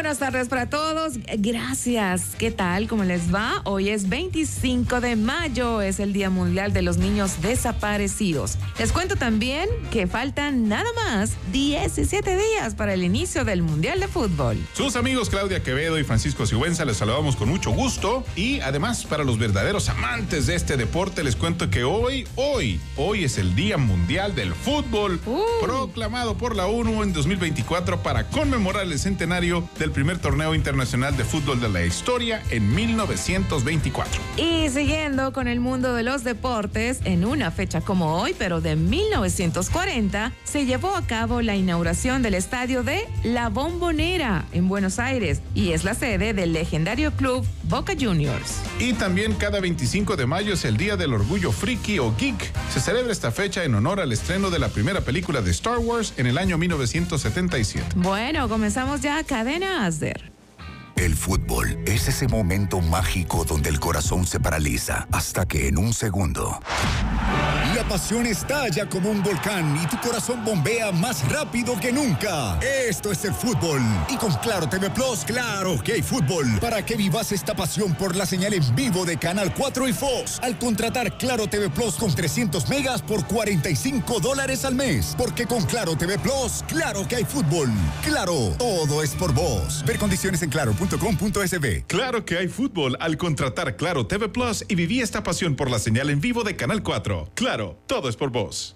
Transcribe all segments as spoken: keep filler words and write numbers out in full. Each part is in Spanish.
buenas tardes para todos. Gracias. ¿Qué tal? ¿Cómo les va? Hoy es veinticinco de mayo, es el Día Mundial de los Niños Desaparecidos. Les cuento también que faltan nada más diecisiete días para el inicio del Mundial de Fútbol. Sus amigos Claudia Quevedo y Francisco Sigüenza les saludamos con mucho gusto. Y además, para los verdaderos amantes de este deporte, les cuento que hoy, hoy, hoy es el Día Mundial del Fútbol, uh. proclamado por la ONU en dos mil veinticuatro para conmemorar el centenario del primer torneo internacional de fútbol de la historia en mil novecientos veinticuatro. Y siguiendo con el mundo de los deportes, en una fecha como hoy, pero de mil novecientos cuarenta, se llevó a cabo la inauguración del estadio de La Bombonera en Buenos Aires y es la sede del legendario club Boca Juniors. Y también cada veinticinco de mayo es el Día del Orgullo Friki o Geek. Se celebra esta fecha en honor al estreno de la primera película de Star Wars en el año mil novecientos setenta y siete. Bueno, comenzamos ya Cadena Asder. El fútbol es ese momento mágico donde el corazón se paraliza hasta que en un segundo la pasión estalla como un volcán y tu corazón bombea más rápido que nunca. Esto es el fútbol. Y con Claro T V Plus, claro que hay fútbol. Para que vivas esta pasión por la señal en vivo de Canal cuatro y Fox. Al contratar Claro T V Plus con trescientos megas por cuarenta y cinco dólares al mes. Porque con Claro T V Plus, claro que hay fútbol. Claro, todo es por vos. Ver condiciones en claro punto com punto es be. Claro que hay fútbol al contratar Claro T V Plus y viví esta pasión por la señal en vivo de Canal cuatro. Claro, todo es por vos.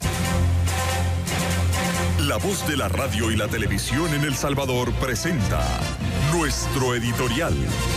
La voz de la radio y la televisión en El Salvador presenta nuestro editorial.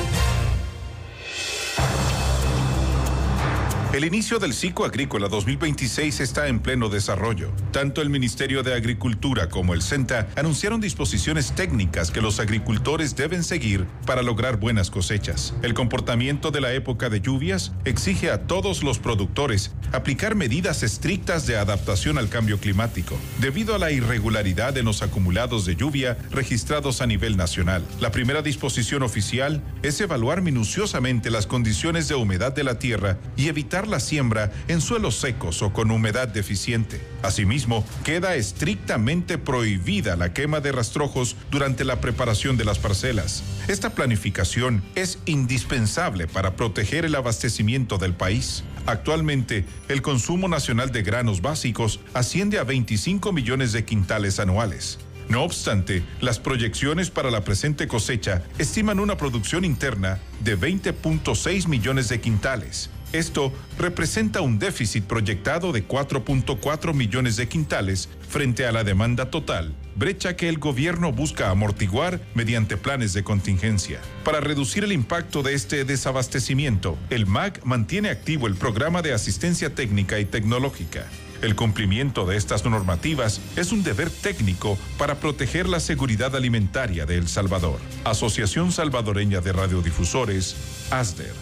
El inicio del ciclo agrícola dos mil veintiséis está en pleno desarrollo. Tanto el Ministerio de Agricultura como el SENTA anunciaron disposiciones técnicas que los agricultores deben seguir para lograr buenas cosechas. El comportamiento de la época de lluvias exige a todos los productores aplicar medidas estrictas de adaptación al cambio climático, debido a la irregularidad en los acumulados de lluvia registrados a nivel nacional. La primera disposición oficial es evaluar minuciosamente las condiciones de humedad de la tierra y evitar la siembra en suelos secos o con humedad deficiente. Asimismo, queda estrictamente prohibida la quema de rastrojos durante la preparación de las parcelas. Esta planificación es indispensable para proteger el abastecimiento del país. Actualmente, el consumo nacional de granos básicos asciende a veinticinco millones de quintales anuales. No obstante, las proyecciones para la presente cosecha estiman una producción interna de veinte punto seis millones de quintales. Esto representa un déficit proyectado de cuatro punto cuatro millones de quintales frente a la demanda total, brecha que el gobierno busca amortiguar mediante planes de contingencia. Para reducir el impacto de este desabastecimiento, el M A C mantiene activo el programa de asistencia técnica y tecnológica. El cumplimiento de estas normativas es un deber técnico para proteger la seguridad alimentaria de El Salvador. Asociación Salvadoreña de Radiodifusores, ASDER.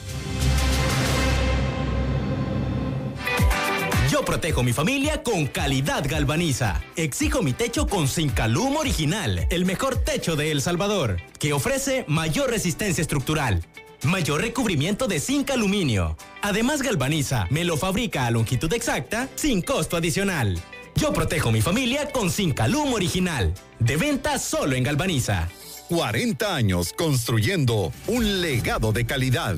Yo protejo mi familia con calidad Galvaniza. Exijo mi techo con Zincalum Original, el mejor techo de El Salvador, que ofrece mayor resistencia estructural, mayor recubrimiento de zinc aluminio. Además, Galvaniza me lo fabrica a longitud exacta sin costo adicional. Yo protejo mi familia con Zincalum Original. De venta solo en Galvaniza. cuarenta años construyendo un legado de calidad.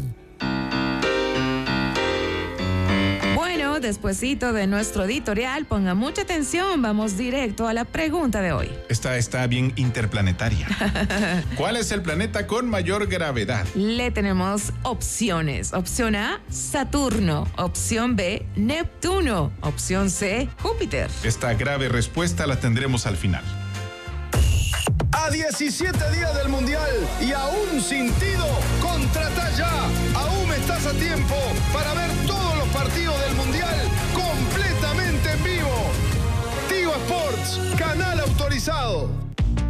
Bueno, despuesito de nuestro editorial, ponga mucha atención, vamos directo a la pregunta de hoy. Esta está bien interplanetaria. ¿Cuál es el planeta con mayor gravedad? Le tenemos opciones. Opción A, Saturno. Opción B, Neptuno. Opción C, Júpiter. Esta grave respuesta la tendremos al final. A diecisiete días del Mundial y aún sin tiro, contrata ya. Aún estás a tiempo para ver todos los partidos del Mundial completamente en vivo. Tigo Sports, canal autorizado.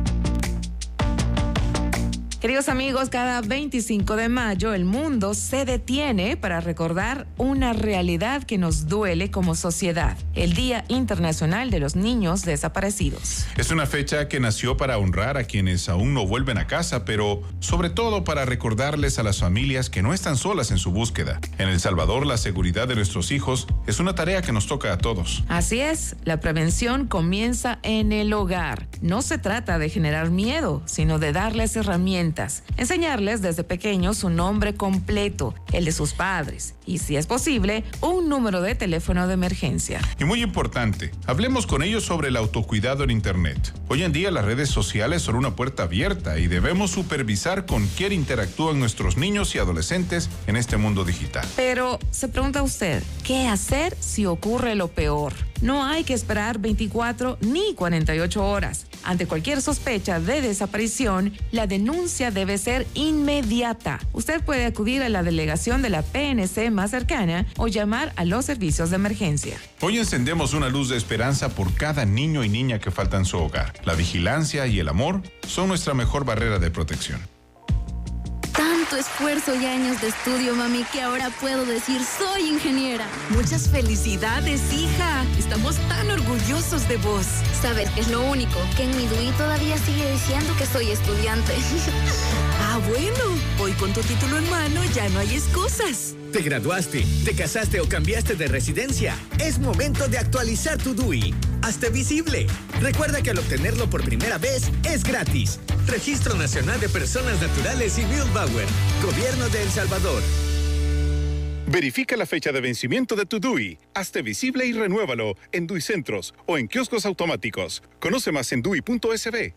Queridos amigos, cada veinticinco de mayo el mundo se detiene para recordar una realidad que nos duele como sociedad, el Día Internacional de los Niños Desaparecidos. Es una fecha que nació para honrar a quienes aún no vuelven a casa, pero sobre todo para recordarles a las familias que no están solas en su búsqueda. En El Salvador, la seguridad de nuestros hijos es una tarea que nos toca a todos. Así es, la prevención comienza en el hogar. No se trata de generar miedo, sino de darles herramientas herramientas. Enseñarles desde pequeños su nombre completo, el de sus padres y, si es posible, un número de teléfono de emergencia. Y muy importante, hablemos con ellos sobre el autocuidado en Internet. Hoy en día las redes sociales son una puerta abierta y debemos supervisar con quién interactúan nuestros niños y adolescentes en este mundo digital. Pero se pregunta usted, ¿qué hacer si ocurre lo peor? No hay que esperar veinticuatro ni cuarenta y ocho horas. Ante cualquier sospecha de desaparición, la denuncia debe ser inmediata. Usted puede acudir a la delegación de la P N C más cercana o llamar a los servicios de emergencia. Hoy encendemos una luz de esperanza por cada niño y niña que falta en su hogar. La vigilancia y el amor son nuestra mejor barrera de protección. Tanto esfuerzo y años de estudio, mami, que ahora puedo decir soy ingeniera. Muchas felicidades, hija. Estamos tan orgullosos de vos. ¿Sabes qué es lo único? Que en mi D U I todavía sigue diciendo que soy estudiante. Ah, bueno. Hoy con tu título en mano ya no hay excusas. ¿Te graduaste, te casaste o cambiaste de residencia? Es momento de actualizar tu D U I. Hazte visible. Recuerda que al obtenerlo por primera vez es gratis. Registro Nacional de Personas Naturales y Bill Bauer. Gobierno de El Salvador. Verifica la fecha de vencimiento de tu D U I. Hazte visible y renuévalo en D U I Centros o en kioscos automáticos. Conoce más en D U I punto S B.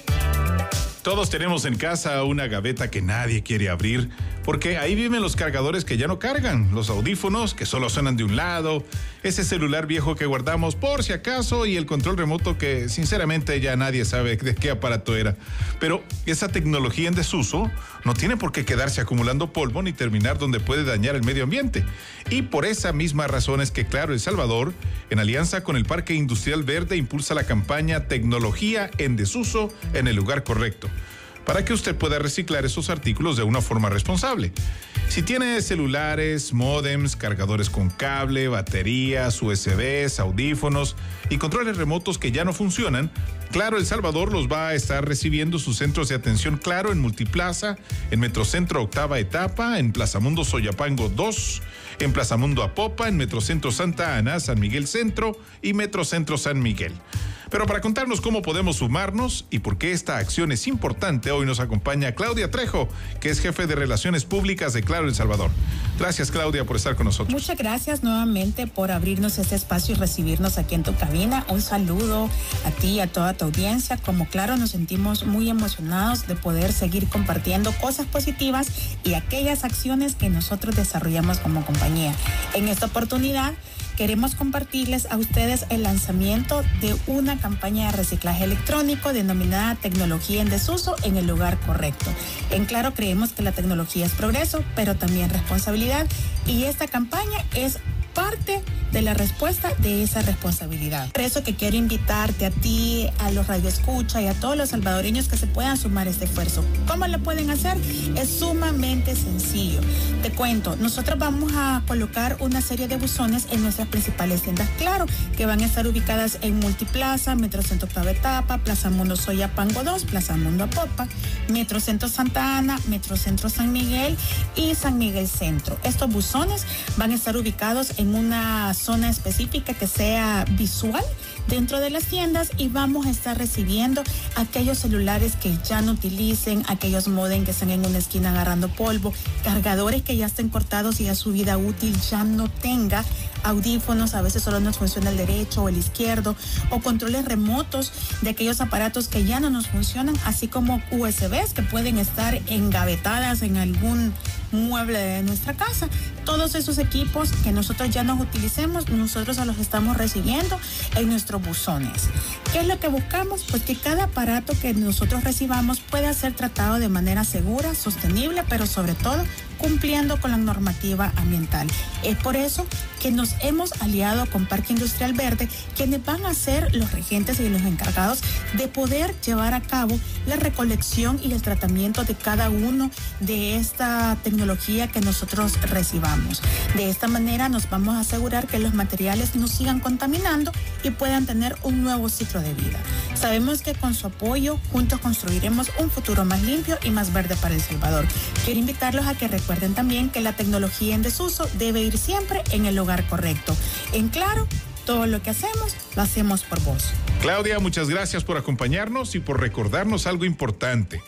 Todos tenemos en casa una gaveta que nadie quiere abrir porque ahí viven los cargadores que ya no cargan, los audífonos que solo suenan de un lado, ese celular viejo que guardamos por si acaso y el control remoto que sinceramente ya nadie sabe de qué aparato era. Pero esa tecnología en desuso no tiene por qué quedarse acumulando polvo ni terminar donde puede dañar el medio ambiente. Y por esa misma razón es que Claro El Salvador, en alianza con el Parque Industrial Verde, impulsa la campaña Tecnología en Desuso en el lugar correcto, para que usted pueda reciclar esos artículos de una forma responsable. Si tiene celulares, módems, cargadores con cable, baterías, U S Bs, audífonos y controles remotos que ya no funcionan, Claro El Salvador los va a estar recibiendo sus centros de atención Claro en Multiplaza, en Metrocentro Octava Etapa, en Plaza Mundo Soyapango dos, en Plaza Mundo Apopa, en Metrocentro Santa Ana, San Miguel Centro y Metrocentro San Miguel. Pero para contarnos cómo podemos sumarnos y por qué esta acción es importante, hoy nos acompaña Claudia Trejo, que es jefe de Relaciones Públicas de Claro El Salvador. Gracias, Claudia, por estar con nosotros. Muchas gracias nuevamente por abrirnos este espacio y recibirnos aquí en tu cabina. Un saludo a ti y a toda tu audiencia. Como Claro, nos sentimos muy emocionados de poder seguir compartiendo cosas positivas y aquellas acciones que nosotros desarrollamos como compañía. En esta oportunidad, queremos compartirles a ustedes el lanzamiento de una campaña de reciclaje electrónico denominada Tecnología en Desuso en el lugar correcto. En Claro creemos que la tecnología es progreso, pero también responsabilidad, y esta campaña es parte de la respuesta de esa responsabilidad. Por eso que quiero invitarte a ti, a los radioescucha y a todos los salvadoreños que se puedan sumar a este esfuerzo. ¿Cómo lo pueden hacer? Es sumamente sencillo. Te cuento, nosotros vamos a colocar una serie de buzones en nuestras principales tiendas Claro, que van a estar ubicadas en Multiplaza, Metrocentro Octava Etapa, Plaza Mundo Soyapango dos, Plaza Mundo Apopa, Metrocentro Santa Ana, Metrocentro San Miguel y San Miguel Centro. Estos buzones van a estar ubicados en una zona específica que sea visual dentro de las tiendas, y vamos a estar recibiendo aquellos celulares que ya no utilicen, aquellos modem que están en una esquina agarrando polvo, cargadores que ya estén cortados y a su vida útil ya no tenga, audífonos, a veces solo nos funciona el derecho o el izquierdo, o controles remotos de aquellos aparatos que ya no nos funcionan, así como U S Bs que pueden estar engavetadas en algún mueble de nuestra casa. Todos esos equipos que nosotros ya nos utilicemos, nosotros los estamos recibiendo en nuestros buzones. ¿Qué es lo que buscamos? Pues que cada aparato que nosotros recibamos pueda ser tratado de manera segura, sostenible, pero sobre todo cumpliendo con la normativa ambiental. Es por eso que nos hemos aliado con Parque Industrial Verde, quienes van a ser los regentes y los encargados de poder llevar a cabo la recolección y el tratamiento de cada uno de esta tecnología que nosotros recibamos. De esta manera nos vamos a asegurar que los materiales no sigan contaminando y puedan tener un nuevo ciclo de vida. Sabemos que con su apoyo juntos construiremos un futuro más limpio y más verde para El Salvador. Quiero invitarlos a que recuerden también que la tecnología en desuso debe ir siempre en el lugar correcto. En Claro, todo lo que hacemos, lo hacemos por vos. Claudia, muchas gracias por acompañarnos y por recordarnos algo importante.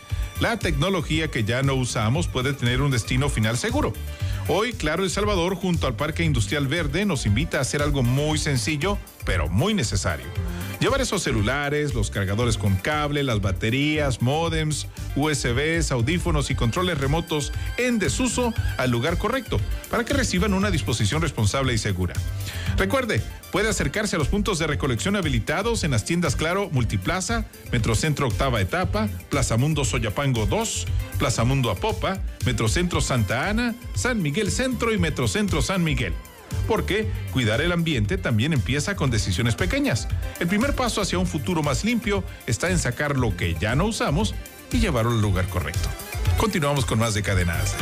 La tecnología que ya no usamos puede tener un destino final seguro. Hoy, Claro El Salvador, junto al Parque Industrial Verde, nos invita a hacer algo muy sencillo, pero muy necesario. Llevar esos celulares, los cargadores con cable, las baterías, módems, U S Bs, audífonos y controles remotos en desuso al lugar correcto para que reciban una disposición responsable y segura. Recuerde, puede acercarse a los puntos de recolección habilitados en las tiendas Claro Multiplaza, Metrocentro Octava Etapa, Plaza Mundo Soyapango dos, Plaza Mundo Apopa, Metrocentro Santa Ana, San Miguel Centro y Metrocentro San Miguel. Porque cuidar el ambiente también empieza con decisiones pequeñas. El primer paso hacia un futuro más limpio está en sacar lo que ya no usamos y llevarlo al lugar correcto. Continuamos con más de Cadena A S.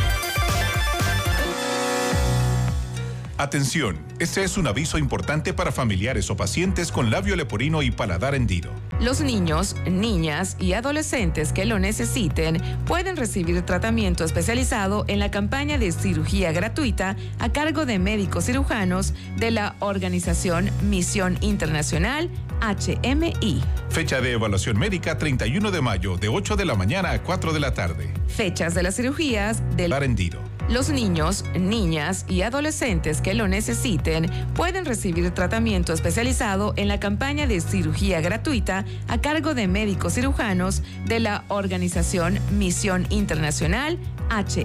Atención, este es un aviso importante para familiares o pacientes con labio leporino y paladar hendido. Los niños, niñas y adolescentes que lo necesiten pueden recibir tratamiento especializado en la campaña de cirugía gratuita a cargo de médicos cirujanos de la organización Misión Internacional H M I. Fecha de evaluación médica treinta y uno de mayo de ocho de la mañana a cuatro de la tarde. Fechas de las cirugías del paladar hendido. Los niños, niñas y adolescentes que lo necesiten pueden recibir tratamiento especializado en la campaña de cirugía gratuita a cargo de médicos cirujanos de la organización Misión Internacional H